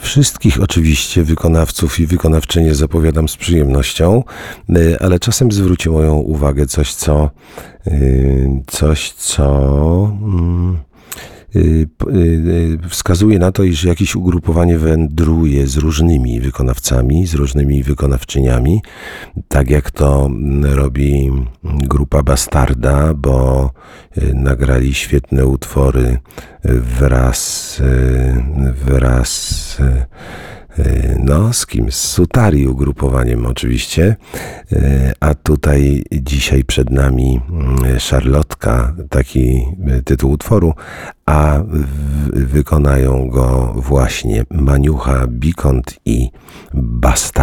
Wszystkich oczywiście wykonawców i wykonawczynie zapowiadam z przyjemnością, ale czasem zwróci moją uwagę coś, co wskazuje na to, iż jakieś ugrupowanie wędruje z różnymi wykonawcami, z różnymi wykonawczyniami, tak jak to robi grupa Bastarda, bo nagrali świetne utwory wraz z kim? Z Sutari ugrupowaniem oczywiście, a tutaj dzisiaj przed nami Szarlotka, taki tytuł utworu, a wykonają go właśnie Maniucha, Bikont i Bastard.